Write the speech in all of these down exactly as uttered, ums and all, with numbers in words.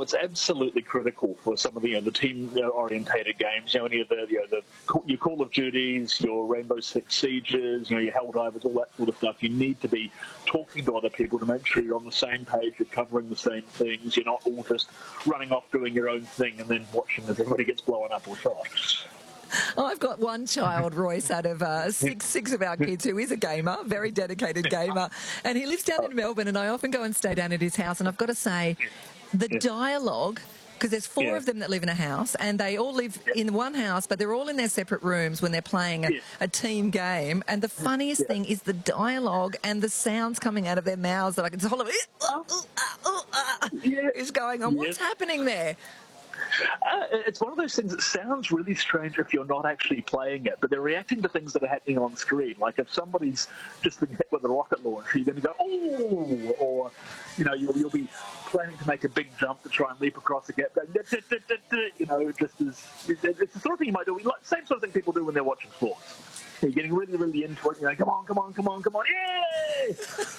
Oh, it's absolutely critical for some of the, you know, the team-orientated games. You know, any of the, you know, the your Call of Duties, your Rainbow Six Sieges, you know, your Helldivers, all that sort of stuff. You need to be talking to other people to make sure you're on the same page, you're covering the same things, you're not all just running off doing your own thing and then watching as everybody gets blown up or shot. I've got one child, Royce, out of uh, six six of our kids who is a gamer, very dedicated gamer, and he lives down in Melbourne, and I often go and stay down at his house, and I've got to say, the dialogue, because there's four yeah. of them that live in a house, and they all live in one house, but they're all in their separate rooms when they're playing a, yeah. a team game, and the funniest yeah. thing is the dialogue and the sounds coming out of their mouths that I can just hold yeah. is going on. Yeah. What's happening there? Uh, it's one of those things that sounds really strange if you're not actually playing it, but they're reacting to things that are happening on screen. Like if somebody's just been hit with a rocket launcher, you're going to go, oh, or, you know, you'll, you'll be planning to make a big jump to try and leap across a gap, going, you know, just as, it's the sort of thing you might do, like, same sort of thing people do when they're watching sports. You're getting really, really into it. You're like, come on, come on, come on, come on, yay!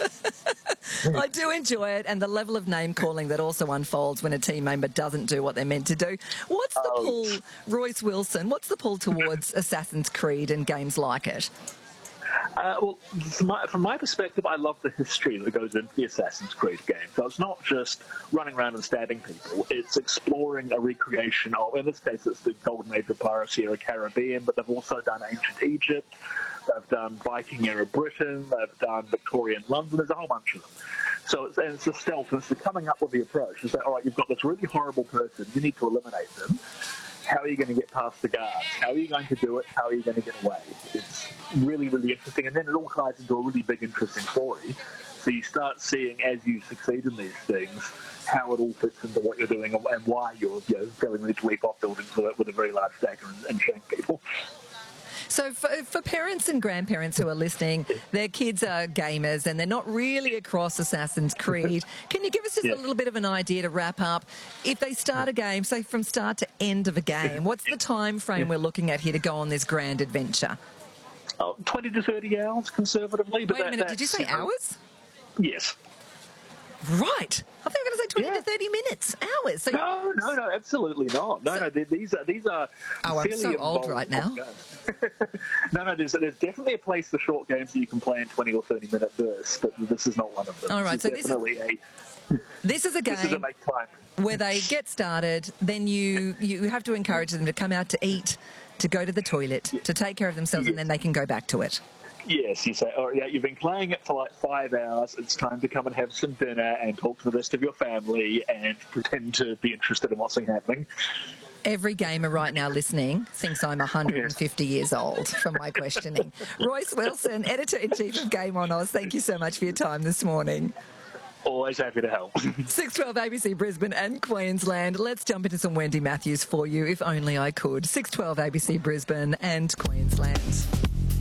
I do enjoy it, and the level of name-calling that also unfolds when a team member doesn't do what they're meant to do. What's the oh. pull, Royce Wilson, what's the pull towards Assassin's Creed and games like it? Uh, well, from my, from my perspective, I love the history that goes into the Assassin's Creed game. So it's not just running around and stabbing people. It's exploring a recreation of, in this case, it's the Golden Age of piracy era Caribbean, but they've also done ancient Egypt. They've done Viking era Britain. They've done Victorian London. There's a whole bunch of them. So it's, and it's the stealth, and it's the coming up with the approach. It's that, all right, you've got this really horrible person. You need to eliminate them. How are you going to get past the guards? How are you going to do it? How are you going to get away? It's really, really interesting. And then it all ties into a really big, interesting story. So you start seeing, as you succeed in these things, how it all fits into what you're doing and why you're, you know, feeling ready to leap off buildings with, with a very large dagger and, and shank people. So for, for parents and grandparents who are listening, their kids are gamers and they're not really across Assassin's Creed. Can you give us just yeah. a little bit of an idea to wrap up? If they start a game, say from start to end of a game, what's the time frame we're looking at here to go on this grand adventure? Oh, twenty to thirty hours, conservatively. But Wait a that, minute, did you say hours? Yes. Right. I think I'm going to say twenty yeah. to thirty minutes, hours. So no, no, no, absolutely not. No, so, no, these are these are. Oh, I'm so old right now. no, no, there's there's definitely a place for short games that you can play in twenty or thirty minute bursts, but this is not one of them. All right, this so is definitely this is, a. This is a game this is a make time. where they get started. Then you you have to encourage them to come out to eat, to go to the toilet, yeah. to take care of themselves, yeah. and then they can go back to it. Yes, you say, oh, yeah, you've been playing it for like five hours. It's time to come and have some dinner and talk to the rest of your family and pretend to be interested in what's happening. Every gamer right now listening thinks I'm one hundred fifty yes. years old from my questioning. Royce Wilson, Editor-in-Chief of Game On Oz, thank you so much for your time this morning. Always happy to help. six twelve A B C Brisbane and Queensland. Let's jump into some Wendy Matthews for you, if only I could. six twelve A B C Brisbane and Queensland.